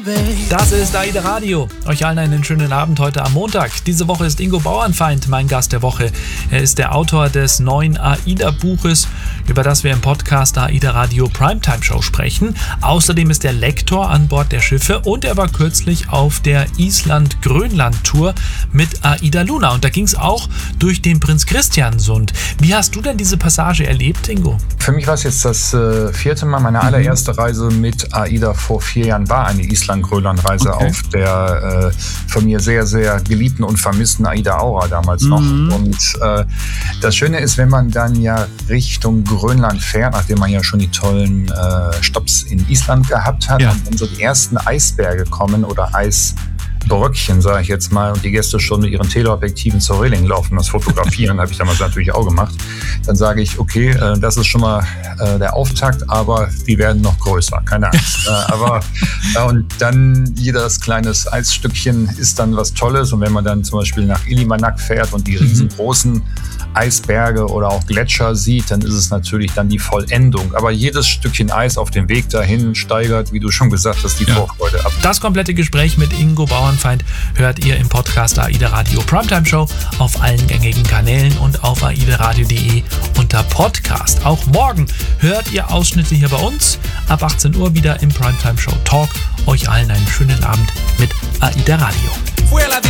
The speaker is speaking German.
Das ist AIDA Radio. Euch allen einen schönen Abend heute am Montag. Diese Woche ist Ingo Bauernfeind mein Gast der Woche. Er ist der Autor des neuen AIDA-Buches, über das wir im Podcast AIDA Radio Primetime Show sprechen. Außerdem ist er Lektor an Bord der Schiffe und er war kürzlich auf der Island-Grönland-Tour mit AIDA Luna. Und da ging es auch durch den Prinz Christiansund. Wie hast du denn diese Passage erlebt, Ingo? Für mich war es jetzt das vierte Mal. Meine allererste Reise mit AIDA vor 4 Jahren war eine Island-Grönland-Reise auf der von mir sehr, sehr geliebten und vermissten AIDA Aura damals noch. Und das Schöne ist, wenn man dann ja Richtung Grönland fährt, nachdem man ja schon die tollen Stopps in Island gehabt hat, und dann so die ersten Eisberge kommen oder Eisbröckchen, sage ich jetzt mal, und die Gäste schon mit ihren Teleobjektiven zur Reling laufen, das Fotografieren habe ich damals natürlich auch gemacht, dann sage ich, okay, das ist schon mal der Auftakt, aber die werden noch größer, keine Angst. Und dann jedes kleines Eisstückchen ist dann was Tolles, und wenn man dann zum Beispiel nach Ilimanak fährt und die riesengroßen Eisberge oder auch Gletscher sieht, dann ist es natürlich dann die Vollendung. Aber jedes Stückchen Eis auf dem Weg dahin steigert, wie du schon gesagt hast, die Vorfreude ab. Das komplette Gespräch mit Ingo Bauernfeind hört ihr im Podcast AIDA Radio Primetime Show auf allen gängigen Kanälen und auf aidaradio.de unter Podcast. Auch morgen hört ihr Ausschnitte hier bei uns. Ab 18 Uhr wieder im Primetime Show Talk. Euch allen einen schönen Abend mit AIDA Radio.